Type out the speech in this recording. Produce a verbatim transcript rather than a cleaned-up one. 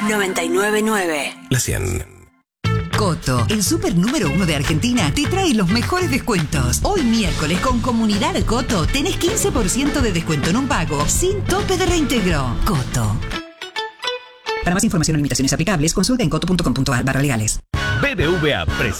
noventa y nueve punto nueve. La cien. Coto, el super número uno de Argentina, te trae los mejores descuentos. Hoy miércoles con Comunidad Coto tenés quince por ciento de descuento en un pago sin tope de reintegro. Coto. Para más información o limitaciones aplicables, consulta en coto punto com punto a r barra legales. B B V A presenta